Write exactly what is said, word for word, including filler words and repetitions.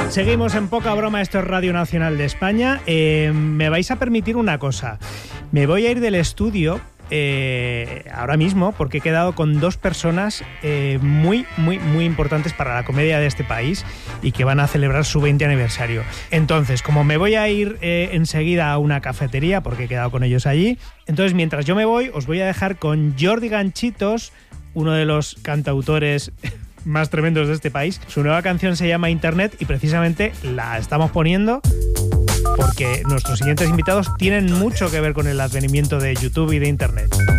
Seguimos en Poca Broma, esto es Radio Nacional de España. Eh, me vais a permitir una cosa. Me voy a ir del estudio eh, ahora mismo porque he quedado con dos personas eh, muy, muy, muy importantes para la comedia de este país y que van a celebrar su veinte aniversario. Entonces, como me voy a ir eh, enseguida a una cafetería porque he quedado con ellos allí, entonces mientras yo me voy os voy a dejar con Jordi Ganchitos, uno de los cantautores más tremendos de este país. Su nueva canción se llama Internet y precisamente la estamos poniendo porque nuestros siguientes invitados tienen mucho que ver con el advenimiento de YouTube y de Internet.